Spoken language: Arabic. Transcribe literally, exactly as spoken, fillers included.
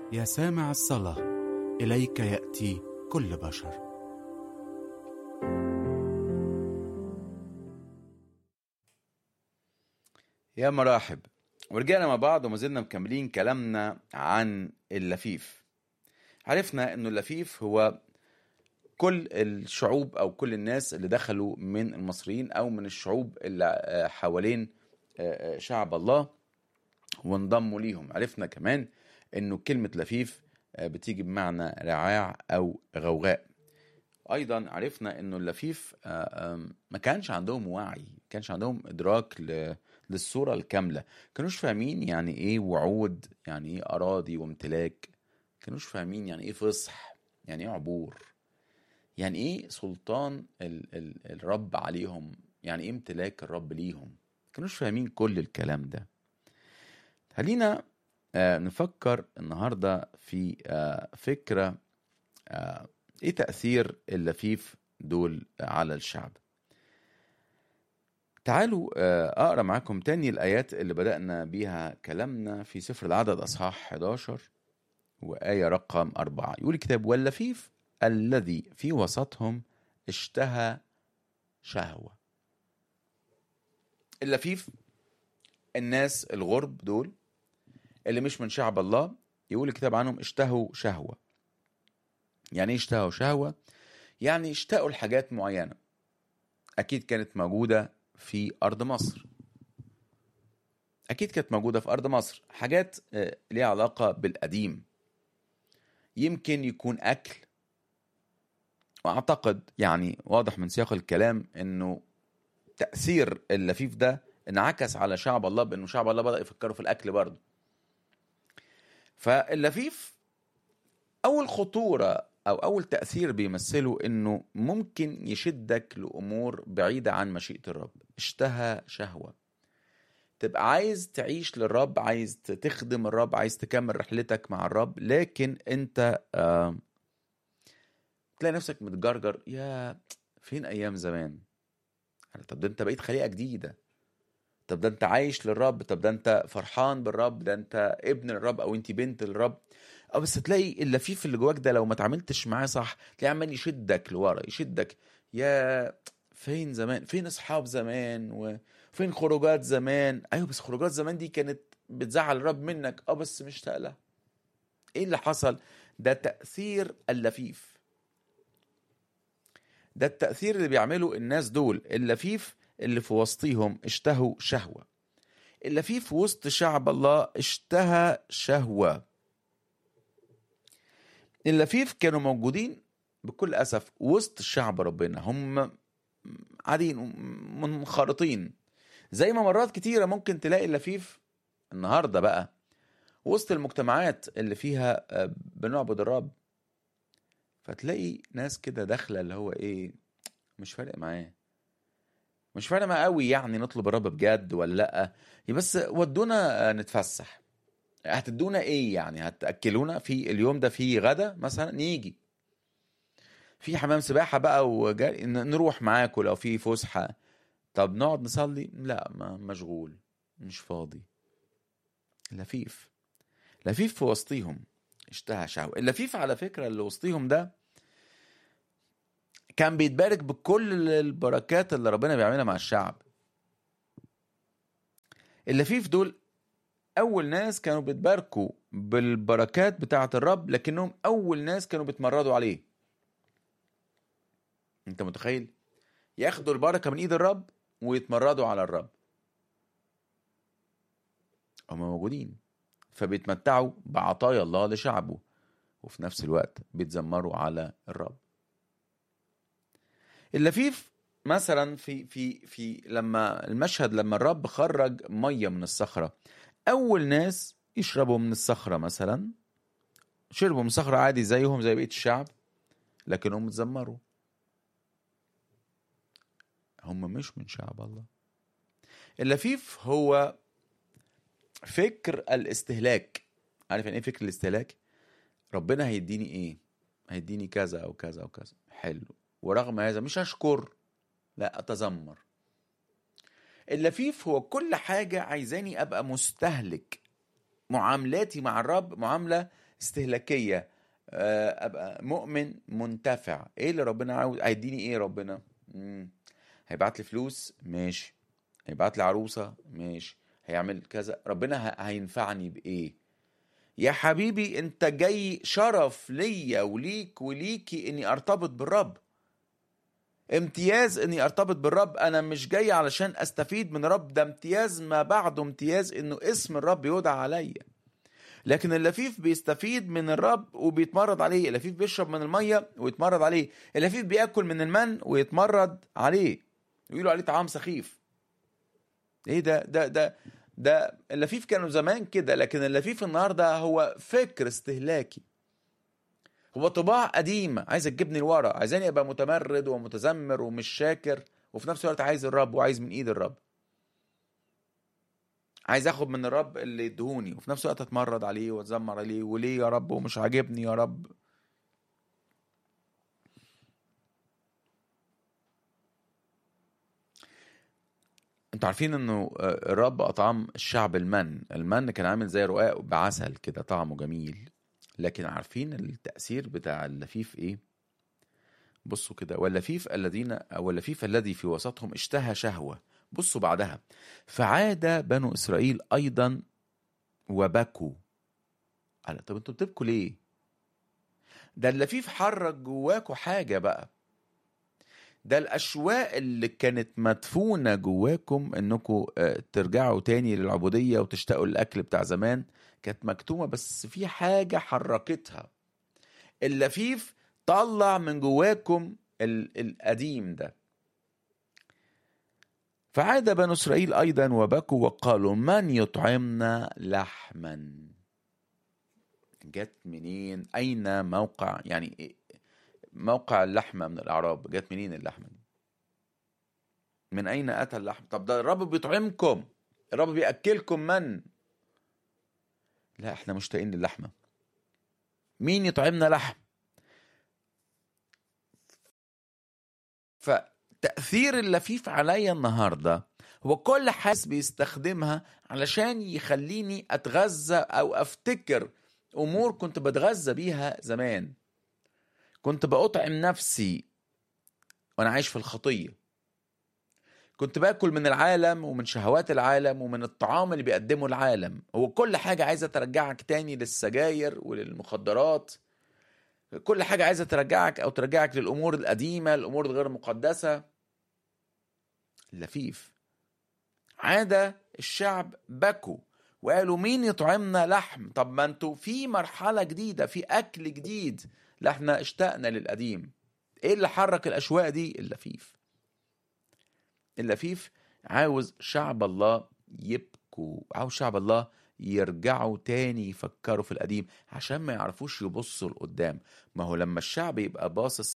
يا سامع الصلاة، إليك يأتي كل بشر. يا مرحب، ورجعنا مع بعض وما زلنا مكملين كلامنا عن اللفيف. عرفنا انه اللفيف هو كل الشعوب او كل الناس اللي دخلوا من المصريين او من الشعوب اللي حوالين شعب الله وانضموا ليهم. عرفنا كمان انه كلمة لفيف بتيجي بمعنى رعاع او غوغاء. ايضا عرفنا انه اللفيف ما كانش عندهم وعي، ما كانش عندهم ادراك للصورة الكاملة، كانوش فاهمين يعني ايه وعود، يعني ايه اراضي وامتلاك، كانوش فاهمين يعني ايه فصح، يعني ايه عبور، يعني ايه سلطان ال ال الرب عليهم، يعني ايه امتلاك الرب ليهم، كانوش فاهمين كل الكلام ده. خلينا آه نفكر النهاردة في آه فكرة آه ايه تأثير اللفيف دول على الشعب. تعالوا أقرأ معاكم تاني الآيات اللي بدأنا بيها كلامنا في سفر العدد أصحاح حداشر وآية رقم أربعة. يقول الكتاب: واللفيف الذي في وسطهم اشتهى شهوة. اللفيف الناس الغرب دول اللي مش من شعب الله، يقول الكتاب عنهم اشتهوا شهوة. يعني ايه اشتهوا شهوة؟ يعني اشتهوا الحاجات معينة أكيد كانت موجودة في أرض مصر، أكيد كانت موجودة في أرض مصر حاجات ليها علاقة بالقديم، يمكن يكون أكل. وأعتقد يعني واضح من سياق الكلام أنه تأثير اللفيف ده انعكس على شعب الله، بأنه شعب الله بدأ يفكروا في الأكل برضه. فاللفيف أول خطورة أو أول تأثير بيمثله أنه ممكن يشدك لأمور بعيدة عن مشيئة الرب. اشتهى شهوة، تبقى عايز تعيش للرب، عايز تخدم الرب، عايز تكمل رحلتك مع الرب، لكن انت آه تلاقي نفسك متجرجر. يا فين ايام زمان؟ طب ده انت بقيت خليقة جديدة، طب ده انت عايش للرب، طب ده انت فرحان بالرب، ده انت ابن الرب او انت بنت الرب. اه بس تلاقي اللفيف اللي جواك ده لو ما تعاملتش معاه صح تلاقي عمال يشدك لورا، يشدك. يا فين زمان، فين اصحاب زمان، وفين خروجات زمان. ايوه بس خروجات زمان دي كانت بتزعل الرب منك، اه بس مشتاق لها. ايه اللي حصل؟ ده تأثير اللفيف، ده التأثير اللي بيعمله الناس دول. اللفيف اللي في وسطيهم اشتهوا شهوة. اللفيف في وسط شعب الله اشتهى شهوة. اللفيف كانوا موجودين بكل أسف وسط شعب ربنا، هم قاعدين منخرطين. زي ما مرات كتيرة ممكن تلاقي اللفيف النهاردة بقى وسط المجتمعات اللي فيها بنعبد الرب، فتلاقي ناس كده داخلة اللي هو ايه، مش فارق معاه، مش فارق معاه قوي يعني نطلب الرب بجد ولا لأ، بس ودونا نتفسح. هتدونا ايه يعني؟ هتأكلونا في اليوم ده في غدا مثلا، نيجي في حمام سباحة بقى وجاري نروح معاكم، لو في فسحة. طب نقعد نصلي؟ لا ما مشغول مش فاضي. لفيف لفيف في وسطيهم اشتهى شهوة. اللفيف على فكرة اللي وسطيهم ده كان بيتبارك بكل البركات اللي ربنا بيعملها مع الشعب. اللفيف دول أول ناس كانوا بيتباركوا بالبركات بتاعة الرب، لكنهم أول ناس كانوا بيتمردوا عليه. أنت متخيل؟ ياخدوا البركة من إيد الرب ويتمردوا على الرب. هم موجودين فبيتمتعوا بعطايا الله لشعبه، وفي نفس الوقت بيتذمروا على الرب. اللفيف مثلا في في في لما المشهد لما الرب خرج ميه من الصخره، اول ناس يشربوا من الصخره مثلا شربوا من الصخره عادي زيهم زي بقيه الشعب، لكنهم اتذمروا. هم مش من شعب الله. اللفيف هو فكر الاستهلاك. عارف يعني ايه فكر الاستهلاك؟ ربنا هيديني ايه؟ هيديني كذا او كذا او كذا، حلو، ورغم هذا مش هشكر، لا اتذمر. اللفيف هو كل حاجة عايزاني ابقى مستهلك. معاملاتي مع الرب معاملة استهلاكية، آه، ابقى مؤمن منتفع. ايه اللي ربنا عاوز هيديني؟ ايه ربنا؟ مم. هيبعت لي فلوس، ماشي. هيبعت لي عروسة، ماشي. هيعمل كذا، ربنا ه- هينفعني بايه؟ يا حبيبي انت جاي شرف ليا وليك وليكي اني ارتبط بالرب، امتياز اني ارتبط بالرب. انا مش جاي علشان استفيد من الرب، ده امتياز ما بعده امتياز انه اسم الرب يدعى عليا. لكن اللفيف بيستفيد من الرب وبيتمرد عليه، اللفيف بيشرب من المية ويتمرد عليه، اللفيف بياكل من المن ويتمرد عليه، يقولوا عليه طعام سخيف. ايه ده ده ده ده اللفيف كانوا زمان كده، لكن اللفيف النهارده هو فكر استهلاكي، هو طباع قديمة عايزة تجيبني لورا، عايزاني ابقى متمرد ومتذمر ومش شاكر، وفي نفس الوقت عايز الرب وعايز من ايد الرب، عايز اخد من الرب اللي يدهوني وفي نفس الوقت اتمرد عليه واتذمر عليه، وليه يا رب ومش عاجبني يا رب. انتوا عارفين انه آه، الرب اطعم الشعب المن. المن كان عامل زي رقاق بعسل كده، طعمه جميل. لكن عارفين التأثير بتاع اللفيف ايه؟ بصوا كده، واللفيف الذين او اللفيف الذي في وسطهم اشتهى شهوة. بصوا بعدها، فعاد بنو اسرائيل ايضا وبكوا. قال طب انتوا بتبكوا ليه؟ ده اللفيف حرك جواكوا حاجة بقى، ده الأشواق اللي كانت مدفونة جواكم انكم ترجعوا تاني للعبودية وتشتاقوا الأكل بتاع زمان، كانت مكتومة، بس في حاجة حركتها. اللفيف طلع من جواكم ال- القديم ده. فعاد بنو إسرائيل أيضا وبكوا وقالوا من يطعمنا لحما. جت منين؟ أين موقع يعني إيه؟ موقع اللحمة من الأعراب، جت منين اللحمة دي؟ من أين أتى اللحم؟ طب ده الرب بيطعمكم، الرب بيأكلكم من. لا احنا مشتاقين للحمة، مين يطعمنا لحم؟ فتأثير اللفيف عليا النهاردة هو كل حاس بيستخدمها علشان يخليني أتغذى أو أفتكر أمور كنت بتغذى بيها زمان، كنت بأطعم نفسي وأنا عايش في الخطية، كنت باكل من العالم ومن شهوات العالم ومن الطعام اللي بيقدمه العالم. هو كل حاجة عايزة ترجعك تاني للسجاير وللمخدرات، كل حاجة عايزة ترجعك أو ترجعك للأمور القديمة، الأمور الغير مقدسة. اللفيف عاد الشعب بكوا وقالوا مين يطعمنا لحم؟ طب ما انتوا في مرحلة جديدة، في أكل جديد، لا احنا اشتقنا للقديم. ايه اللي حرك الأشواق دي؟ اللفيف. اللفيف عاوز شعب الله يبكوا، عاوز شعب الله يرجعوا تاني يفكروا في القديم عشان ما يعرفوش يبصوا لقدام. ما هو لما الشعب يبقى باصص